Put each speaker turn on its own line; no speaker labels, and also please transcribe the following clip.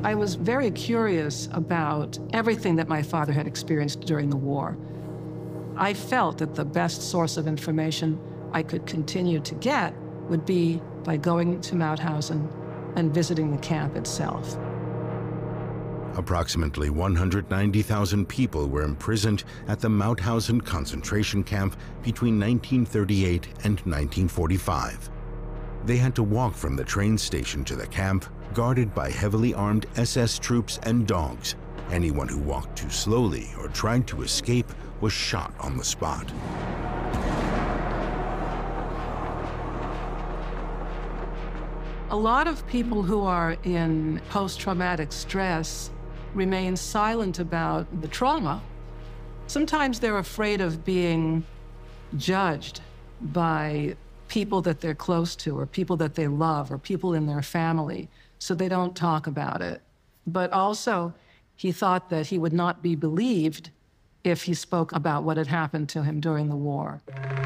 I was very curious about everything that my father had experienced during the war. I felt that the best source of information I could continue to get would be by going to Mauthausen and visiting the camp itself.
Approximately 190,000 people were imprisoned at the Mauthausen concentration camp between 1938 and 1945. They had to walk from the train station to the camp, guarded by heavily armed SS troops and dogs. Anyone who walked too slowly or tried to escape was shot on the spot.
A lot of people who are in post-traumatic stress remain silent about the trauma. Sometimes they're afraid of being judged by people that they're close to, or people that they love, or people in their family, so they don't talk about it. But also, he thought that he would not be believed if he spoke about what had happened to him during the war.